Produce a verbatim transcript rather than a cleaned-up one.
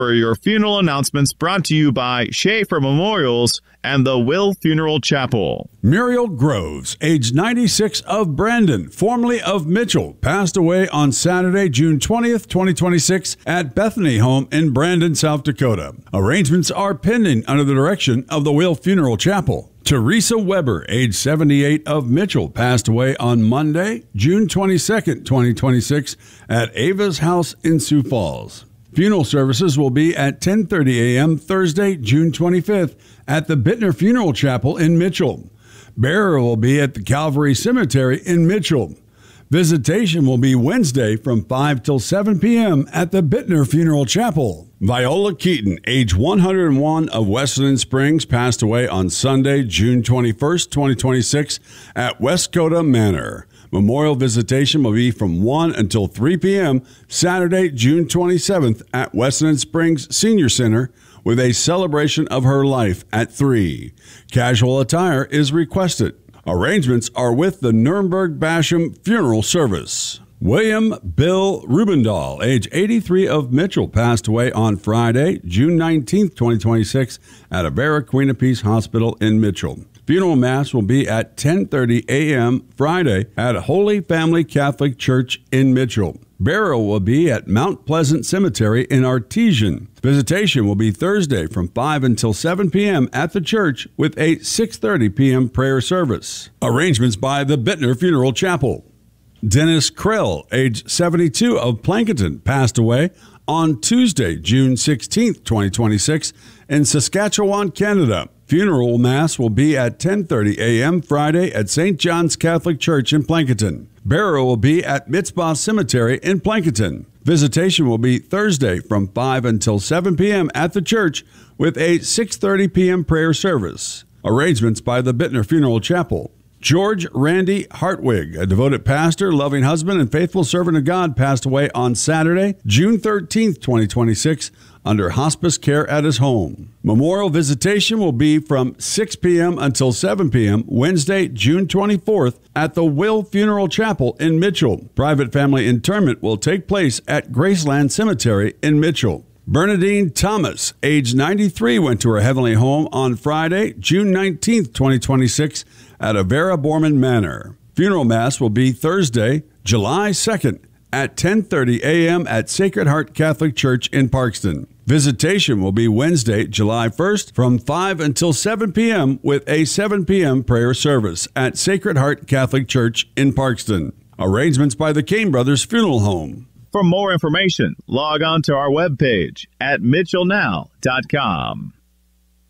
For your funeral announcements brought to you by Schaefer Memorials and the Will Funeral Chapel. Muriel Groves, age ninety-six, of Brandon, formerly of Mitchell, passed away on Saturday, June twentieth, twenty twenty-six at Bethany Home in Brandon, South Dakota. Arrangements are pending under the direction of the Will Funeral Chapel. Teresa Weber, age seventy-eight, of Mitchell, passed away on Monday, June twenty-second, twenty twenty-six at Ava's house in Sioux Falls. Funeral services will be at ten thirty a.m. Thursday, June twenty-fifth at the Bittner Funeral Chapel in Mitchell. Burial will be at the Calvary Cemetery in Mitchell. Visitation will be Wednesday from five till seven p.m. at the Bittner Funeral Chapel. Viola Keaton, age one hundred one, of Westland Springs, passed away on Sunday, June twenty-first, twenty twenty-six at Westcoda Manor. Memorial visitation will be from one until three p.m. Saturday, June twenty-seventh at Westland Springs Senior Center with a celebration of her life at three. Casual attire is requested. Arrangements are with the Nuremberg Basham Funeral Service. William Bill Rubendahl, age eighty-three, of Mitchell, passed away on Friday, June nineteenth, twenty twenty-six at Avera Queen of Peace Hospital in Mitchell. Funeral Mass will be at ten thirty a.m. Friday at Holy Family Catholic Church in Mitchell. Burial will be at Mount Pleasant Cemetery in Artesian. Visitation will be Thursday from five until seven p.m. at the church with a six thirty p.m. prayer service. Arrangements by the Bittner Funeral Chapel. Dennis Krell, age seventy-two, of Plankinton, passed away on Tuesday, June sixteenth, twenty twenty-six in Saskatchewan, Canada. Funeral Mass will be at ten thirty a.m. Friday at Saint John's Catholic Church in Plankinton. Burial will be at Mitzvah Cemetery in Plankinton. Visitation will be Thursday from five until seven p.m. at the church with a six thirty p.m. prayer service. Arrangements by the Bittner Funeral Chapel. George Randy Hartwig, a devoted pastor, loving husband, and faithful servant of God, passed away on Saturday, June thirteenth, twenty twenty-six, under hospice care at his home. Memorial visitation will be from six p.m. until seven p.m. Wednesday, June twenty-fourth, at the Will Funeral Chapel in Mitchell. Private family interment will take place at Graceland Cemetery in Mitchell. Bernadine Thomas, age ninety-three, went to her heavenly home on Friday, June nineteenth, twenty twenty-six, at Avera Borman Manor. Funeral Mass will be Thursday, July second, at ten thirty a.m. at Sacred Heart Catholic Church in Parkston. Visitation will be Wednesday, July first, from five until seven p.m. with a seven p.m. prayer service at Sacred Heart Catholic Church in Parkston. Arrangements by the Kane Brothers Funeral Home. For more information, log on to our webpage at mitchell now dot com.